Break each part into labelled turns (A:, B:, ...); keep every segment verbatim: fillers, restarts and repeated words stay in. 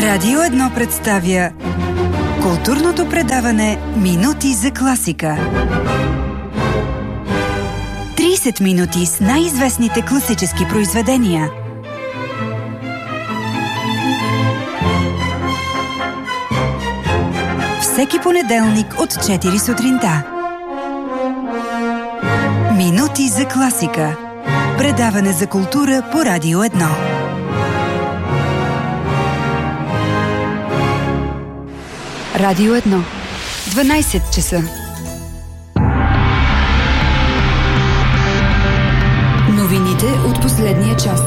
A: Радио едно представя културното предаване Минути за класика. трийсет минути с най-известните класически произведения. Всеки понеделник от четири сутринта. Минути за класика. Предаване за култура по Радио едно. Радио едно. дванайсет часа. Новините от последния час.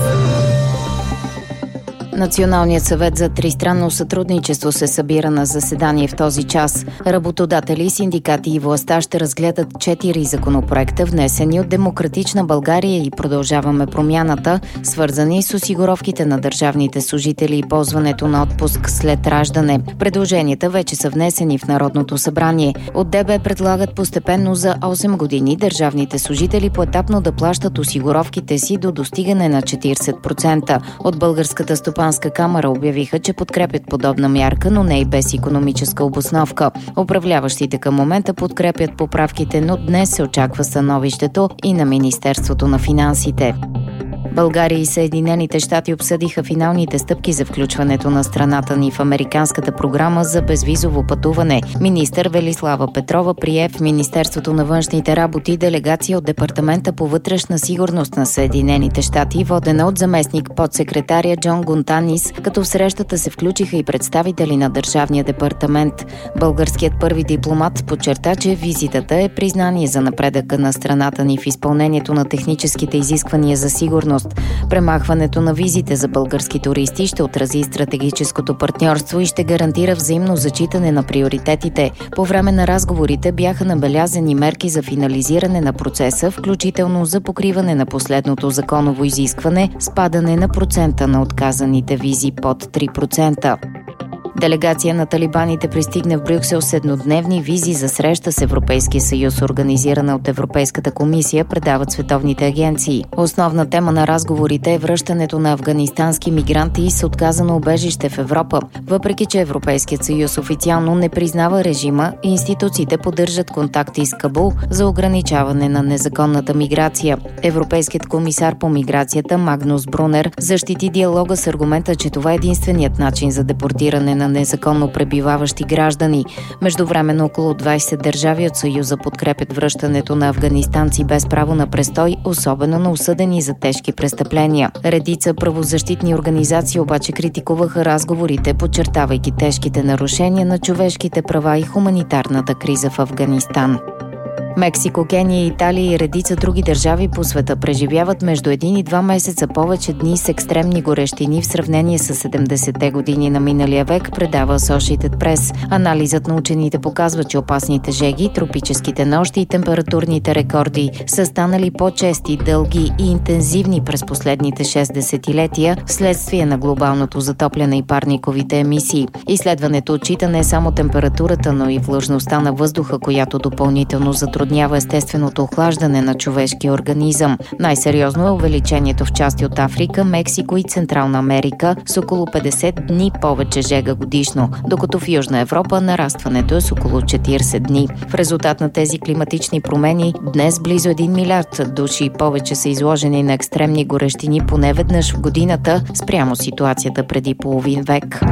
B: Националният съвет за тристранно сътрудничество се събира на заседание в този час. Работодатели, синдикати и властта ще разгледат четири законопроекта, внесени от Демократична България и Продължаваме промяната, свързани с осигуровките на държавните служители и ползването на отпуск след раждане. Предложенията вече са внесени в Народното събрание. От ДБ предлагат постепенно за осем години държавните служители поетапно да плащат осигуровките си до достигане на четирийсет процента. От Българската стопанска камара обявиха, че подкрепят подобна мярка, но не и без икономическа обосновка. Управляващите към момента подкрепят поправките, но днес се очаква становището и на Министерството на финансите. България и Съединените щати обсъдиха финалните стъпки за включването на страната ни в американската програма за безвизово пътуване. Министър Велислава Петрова прие в Министерството на външните работи делегация от Департамента по вътрешна сигурност на Съединените щати, водена от заместник подсекретаря Джон Гонтанис, като в срещата се включиха и представители на Държавния департамент. Българският първи дипломат подчерта, че визитата е признание за напредъка на страната ни в изпълнението на техническите изисквания за сигурност. Премахването на визите за български туристи ще отрази стратегическото партньорство и ще гарантира взаимно зачитане на приоритетите. По време на разговорите бяха набелязани мерки за финализиране на процеса, включително за покриване на последното законово изискване, спадане на процента на отказаните визи под три процента. Делегация на талибаните пристигна в Брюксел с еднодневни визи за среща с Европейския съюз, организирана от Европейската комисия, предават световните агенции. Основна тема на разговорите е връщането на афганистански мигранти с отказано убежище в Европа. Въпреки че Европейският съюз официално не признава режима, институциите поддържат контакти с Кабул за ограничаване на незаконната миграция. Европейският комисар по миграцията Магнус Брунер защити диалога с аргумента, че това е единственият начин за депортиране на незаконно пребиваващи граждани. Междувременно около двайсет държави от Съюза подкрепят връщането на афганистанци без право на престой, особено на осъдени за тежки престъпления. Редица правозащитни организации обаче критикуваха разговорите, подчертавайки тежките нарушения на човешките права и хуманитарната криза в Афганистан. Мексико, Кения, Италия и редица други държави по света преживяват между един и два месеца повече дни с екстремни горещини в сравнение с седемдесетте години на миналия век, предава Associated Press. Анализът на учените показва, че опасните жеги, тропическите нощи и температурните рекорди са станали по-чести, дълги и интензивни през последните шест десетилетия вследствие на глобалното затопляне и парниковите емисии. Изследването отчита не само температурата, но и влажността на въздуха, която допълнително затруднява Затруднява естественото охлаждане на човешкия организъм. Най-сериозно е увеличението в части от Африка, Мексико и Централна Америка с около петдесет дни повече жега годишно, докато в Южна Европа нарастването е с около четирийсет дни. В резултат на тези климатични промени днес близо един милиард души повече са изложени на екстремни горещини поне веднъж в годината спрямо ситуацията преди половин век.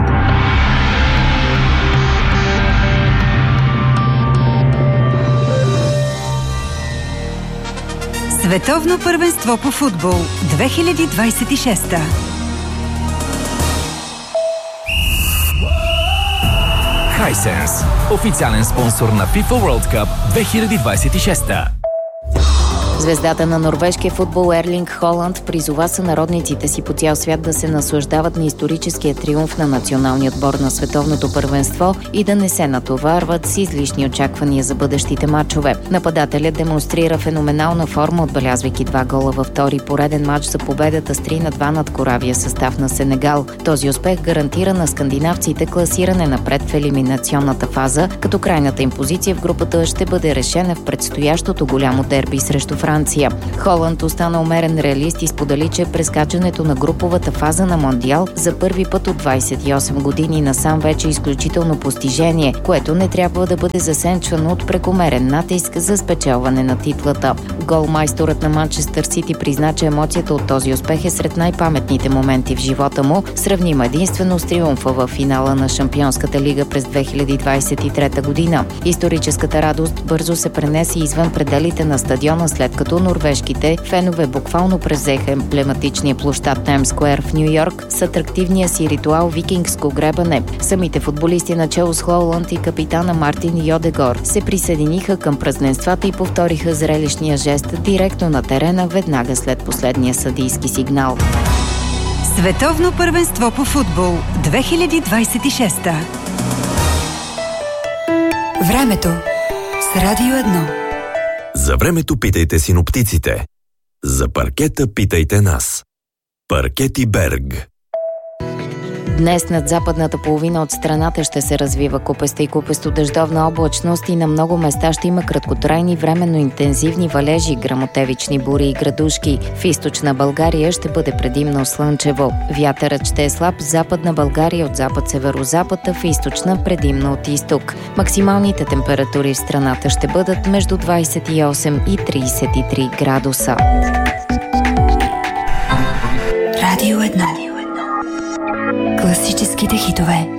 A: Световно първенство по футбол две хиляди двайсет и шеста.
C: Hisense, официален спонсор на FIFA World Cup две хиляди двайсет и шеста.
B: Звездата на норвежкия футбол Ерлинг Холанд призова сънародниците си по цял свят да се наслаждават на историческия триумф на националния отбор на световното първенство и да не се натоварват с излишни очаквания за бъдещите матчове. Нападателят демонстрира феноменална форма, отбелязвайки два гола във втори пореден матч за победата с три на два над коравия състав на Сенегал. Този успех гарантира на скандинавците класиране напред в елиминационната фаза, като крайната им позиция в групата ще бъде решена в предстоящото голямо дерби срещу Франция. Франция. Холанд остана умерен реалист и сподели, че прескачането на груповата фаза на Мондиал за първи път от двадесет и осем години насам вече е изключително постижение, което не трябва да бъде засенчвано от прекомерен натиск за спечелване на титлата. Голмайсторът на Манчестър Сити призна, че емоцията от този успех е сред най-паметните моменти в живота му, сравнима единствено с триумфа в финала на Шампионската лига през две хиляди двадесет и трета година. Историческата радост бързо се пренесе извън пределите на стадиона, след като норвежките фенове буквално превзеха емблематичния площад Таймс Скуер в Ню-Йорк с атрактивния си ритуал викингско гребане. Самите футболисти начело с Холанд и капитана Мартин Йодегор се присъединиха към празненствата и повториха зрелищния жест директно на терена веднага след последния съдийски сигнал.
A: Световно първенство по футбол две хиляди двадесет и шеста. Времето с Радио едно.
D: За времето питайте синоптиците. За паркета питайте нас. Паркети Берг.
B: Днес над западната половина от страната ще се развива купеста и купесто дъждовна облачност и на много места ще има краткотрайни временно интензивни валежи, гръмотевични бури и градушки. В източна България ще бъде предимно слънчево. Вятърът ще е слаб в западна България от запад-северозапад, а в източна предимно от изток. Максималните температури в страната ще бъдат между двадесет и осем и тридесет и три градуса.
A: Радио едно. Класическите хитове.